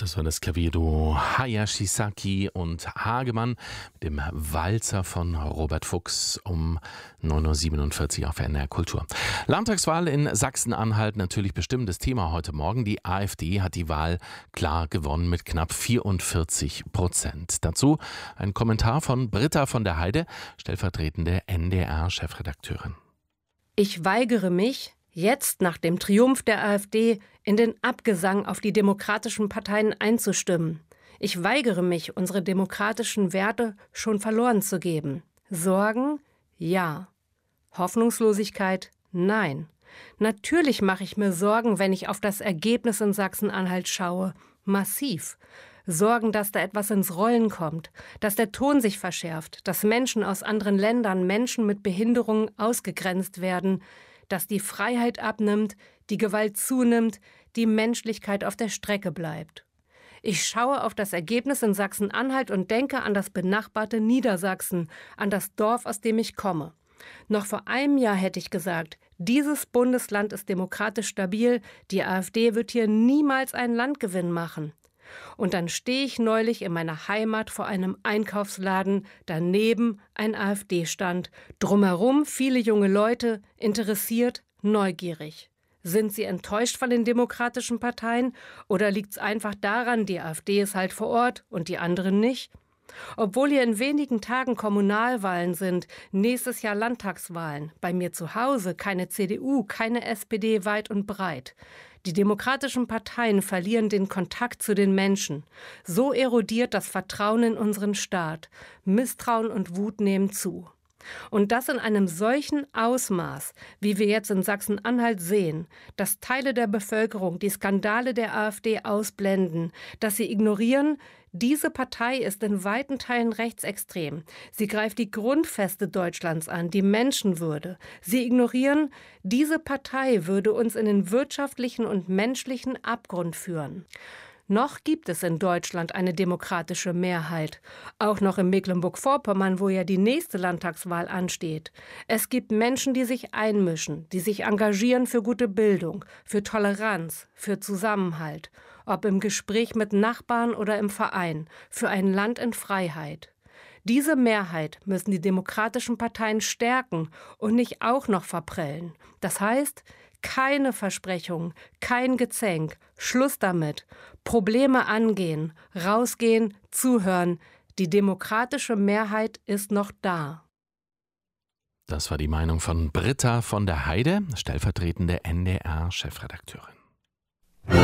Das war das Klavierduo Hayashi Saki und Hagemann mit dem Walzer von Robert Fuchs um 9:47 Uhr auf NDR Kultur. Landtagswahl in Sachsen-Anhalt, natürlich bestimmtes Thema heute Morgen. Die AfD hat die Wahl klar gewonnen mit knapp 44%. Dazu ein Kommentar von Britta von der Heide, stellvertretende NDR-Chefredakteurin. Ich weigere mich, jetzt nach dem Triumph der AfD in den Abgesang auf die demokratischen Parteien einzustimmen. Ich weigere mich, unsere demokratischen Werte schon verloren zu geben. Sorgen? Ja. Hoffnungslosigkeit? Nein. Natürlich mache ich mir Sorgen, wenn ich auf das Ergebnis in Sachsen-Anhalt schaue. Massiv. Sorgen, dass da etwas ins Rollen kommt, dass der Ton sich verschärft, dass Menschen aus anderen Ländern, Menschen mit Behinderungen ausgegrenzt werden, dass die Freiheit abnimmt, die Gewalt zunimmt, die Menschlichkeit auf der Strecke bleibt. Ich schaue auf das Ergebnis in Sachsen-Anhalt und denke an das benachbarte Niedersachsen, an das Dorf, aus dem ich komme. Noch vor einem Jahr hätte ich gesagt, dieses Bundesland ist demokratisch stabil, die AfD wird hier niemals einen Landgewinn machen. Und dann stehe ich neulich in meiner Heimat vor einem Einkaufsladen, daneben ein AfD-Stand, drumherum viele junge Leute, interessiert, neugierig. Sind sie enttäuscht von den demokratischen Parteien oder liegt es einfach daran, die AfD ist halt vor Ort und die anderen nicht? Obwohl hier in wenigen Tagen Kommunalwahlen sind, nächstes Jahr Landtagswahlen, bei mir zu Hause keine CDU, keine SPD weit und breit. Die demokratischen Parteien verlieren den Kontakt zu den Menschen. So erodiert das Vertrauen in unseren Staat. Misstrauen und Wut nehmen zu. Und das in einem solchen Ausmaß, wie wir jetzt in Sachsen-Anhalt sehen, dass Teile der Bevölkerung die Skandale der AfD ausblenden, dass sie ignorieren, diese Partei ist in weiten Teilen rechtsextrem. Sie greift die Grundfeste Deutschlands an, die Menschenwürde. Sie ignorieren, diese Partei würde uns in den wirtschaftlichen und menschlichen Abgrund führen. Noch gibt es in Deutschland eine demokratische Mehrheit, auch noch in Mecklenburg-Vorpommern, wo ja die nächste Landtagswahl ansteht. Es gibt Menschen, die sich einmischen, die sich engagieren für gute Bildung, für Toleranz, für Zusammenhalt, ob im Gespräch mit Nachbarn oder im Verein, für ein Land in Freiheit. Diese Mehrheit müssen die demokratischen Parteien stärken und nicht auch noch verprellen. Das heißt, keine Versprechungen, kein Gezänk, Schluss damit. Probleme angehen, rausgehen, zuhören. Die demokratische Mehrheit ist noch da. Das war die Meinung von Britta von der Heide, stellvertretende NDR-Chefredakteurin.